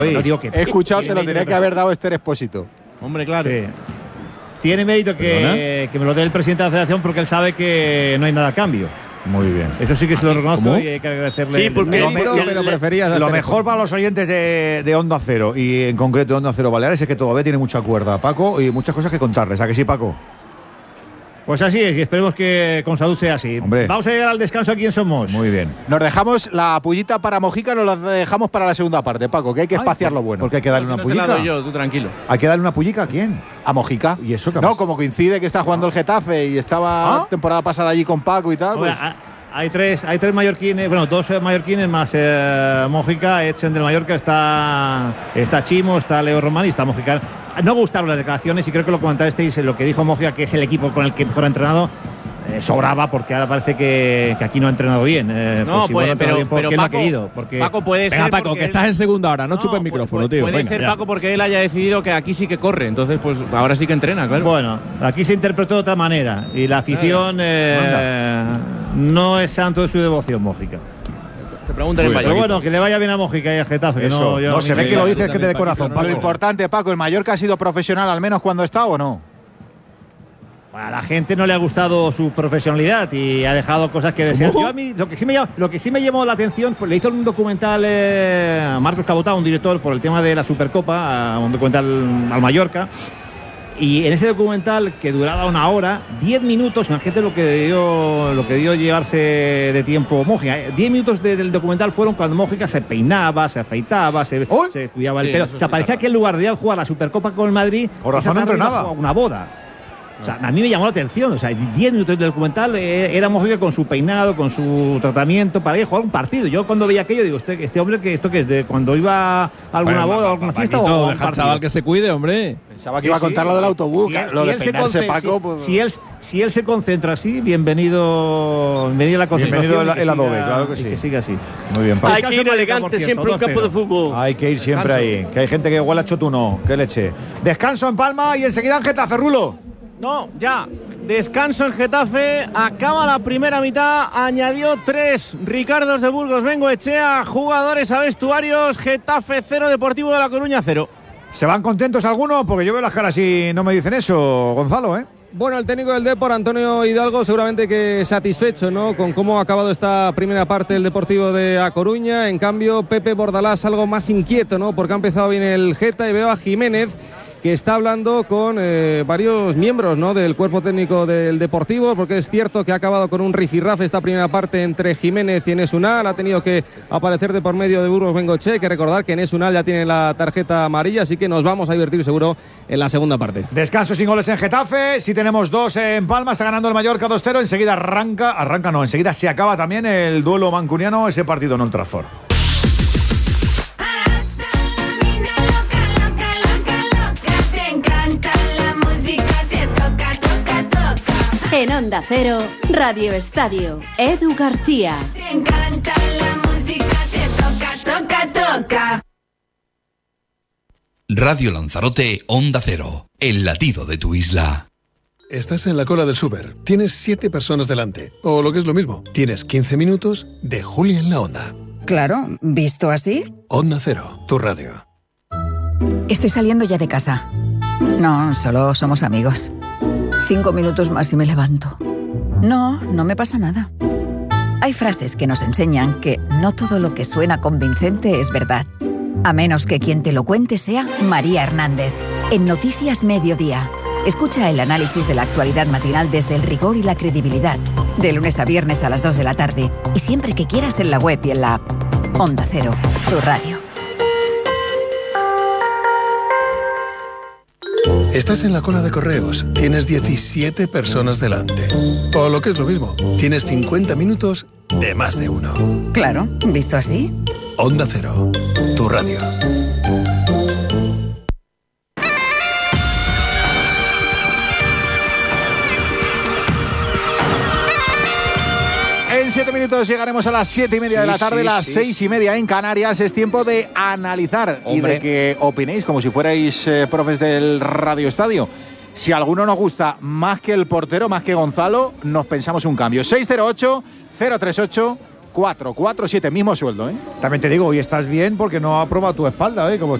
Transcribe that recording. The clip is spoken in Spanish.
No digo que he escuchado, te lo tenía que haber dado Esther Expósito. Hombre, claro. Sí. Tiene mérito que me lo dé el presidente de la federación porque él sabe que no hay nada a cambio. Muy bien. Eso sí que se lo reconozco y hay que agradecerle. Sí, porque lo preferías. Lo mejor para los oyentes de Onda Cero y en concreto de Onda Cero Baleares es que todavía tiene mucha cuerda, Paco, y muchas cosas que contarles. ¿A que sí, Paco? Pues así es, y esperemos que con salud sea así. Hombre. Vamos a llegar al descanso aquí en Somos. Muy bien. Nos dejamos la pullita para Mojica, nos la dejamos para la segunda parte, Paco, que hay que espaciar lo bueno. Porque hay que darle una pullica. Se la doy yo, tú tranquilo. ¿Hay que darle una pullica a quién? A Mojica. ¿Y eso qué No, pasa? como coincide que está jugando el Getafe y estaba temporada pasada allí con Paco y tal. Pues... Hay tres mallorquines, bueno, dos mallorquines más Mojica, Edson del Mallorca, está Chimo, está Leo Román y está Mojica. No gustaron las declaraciones y creo que lo comentasteis en lo que dijo Mojica, que es el equipo con el que mejor ha entrenado. Sobraba porque ahora parece que aquí no ha entrenado bien. No, pues pero bien porque Paco, no ha querido. Porque... Paco puede ser. Paco, que estás en segunda hora, no chupes el micrófono, tío. Puede ser, Paco, porque él haya decidido que aquí sí que corre. Entonces, pues ahora sí que entrena, claro. Bueno, aquí se interpretó de otra manera y la afición no es santo de su devoción, Mojica. Te preguntan en Pero bueno, que le vaya bien a Mojica y a Getafe. Eso, no se ve que lo dices que te de corazón, Paco. Lo importante, Paco, ¿el Mallorca ha sido profesional al menos cuando está o no? A la gente no le ha gustado su profesionalidad y ha dejado cosas que desear. Yo a mí, lo que sí me llamó la atención, pues le hizo un documental a Marcos Cabotá, un director, por el tema de la Supercopa, un documental al Mallorca. Y en ese documental, que duraba 1 hora, 10 minutos, imagínate lo que dio llevarse de tiempo Mojica. 10 minutos del documental fueron cuando Mojica se peinaba, se afeitaba, se cuidaba el pelo. O sea, parecía que en lugar de jugar la Supercopa con el Madrid, por razón entrenaba. Una boda. O sea, a mí me llamó la atención. O sea, 10 minutos del documental era Mojica con su peinado, con su tratamiento para ir a jugar un partido. Yo cuando veía aquello digo, este hombre, ¿esto qué es? ¿De cuando iba a alguna boda o alguna fiesta? O deja al chaval que se cuide, hombre. Pensaba que iba a contar lo del autobús, lo de peinarse, Paco. Pues... Si él se concentra así, bienvenido a la concentración. Bienvenido el adobe, claro que sí. Que siga así. Muy bien, Paco. Hay que ir elegante siempre a un campo de fútbol. Hay que ir siempre ahí. Que hay gente que huele a chotuno. Qué leche. Descanso en Palma y enseguida en Getafe, Rulo. No, ya. Descanso en Getafe. Acaba la primera mitad. Añadió 3 Ricardos de Burgos Bengoechea. Jugadores a vestuarios. Getafe 0, Deportivo de La Coruña 0. ¿Se van contentos algunos? Porque yo veo las caras y no me dicen eso, Gonzalo, ¿eh? Bueno, el técnico del Depor, Antonio Hidalgo, seguramente que satisfecho, ¿no?, con cómo ha acabado esta primera parte del Deportivo de A Coruña. En cambio, Pepe Bordalás algo más inquieto, ¿no?, porque ha empezado bien el Geta y veo a Jiménez, que está hablando con varios miembros, ¿no?, del cuerpo técnico del Deportivo, porque es cierto que ha acabado con un rifirrafe esta primera parte entre Jiménez y Enes Unal. Ha tenido que aparecer de por medio de Burgos Bengoechea. Hay que recordar que Enes Unal ya tiene la tarjeta amarilla, así que nos vamos a divertir seguro en la segunda parte. Descanso sin goles en Getafe. Si tenemos 2 en Palma, está ganando el Mallorca 2-0. Enseguida enseguida se acaba también el duelo mancuniano, ese partido en Old Trafford. En Onda Cero, Radio Estadio, Edu García. Te encanta la música, te toca. Radio Lanzarote, Onda Cero, el latido de tu isla. Estás en la cola del súper, tienes 7 personas delante, o lo que es lo mismo, tienes 15 minutos de Julia en la Onda. Claro, ¿visto así? Onda Cero, tu radio. Estoy saliendo ya de casa. No, solo somos amigos. 5 minutos más y me levanto. No me pasa nada. Hay frases que nos enseñan que no todo lo que suena convincente es verdad. A menos que quien te lo cuente sea María Hernández. En Noticias Mediodía. Escucha el análisis de la actualidad matinal desde el rigor y la credibilidad. De lunes a viernes a las 2 de la tarde. Y siempre que quieras en la web y en la app. Onda Cero, tu radio. Estás en la cola de correos, tienes 17 personas delante. O lo que es lo mismo, tienes 50 minutos de más de uno. Claro, ¿visto así? Onda Cero, tu radio. En 7 minutos llegaremos a las 7:30 de la tarde, las 6:30 en Canarias. Es tiempo de analizar y de que opinéis como si fuerais profes del Radio Estadio. Si alguno nos gusta más que el portero, más que Gonzalo, nos pensamos un cambio. 608-038-0. 447, mismo sueldo, ¿eh? También te digo, hoy estás bien porque no ha probado tu espalda, ¿eh? Como